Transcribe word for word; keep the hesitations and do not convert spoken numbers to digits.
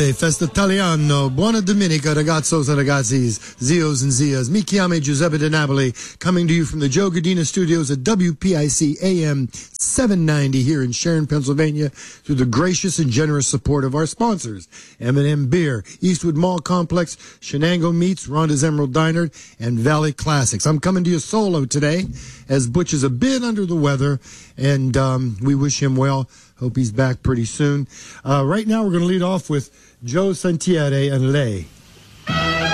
Festa Italiano, buona domenica ragazzos and ragazzis, zios and zias. Mi chiamo Giuseppe De Napoli, coming to you from the Joe Gardina studios at W P I C A M seven ninety here in Sharon, Pennsylvania, through the gracious and generous support of our sponsors, M and M Beer, Eastwood Mall Complex, Shenango Meats, Rhonda's Emerald Diner, and Valley Classics. I'm coming to you solo today, as Butch is a bit under the weather, and um, we wish him well. Hope he's back pretty soon. Uh, right now, we're going to lead off with Joe Santiere and Lei.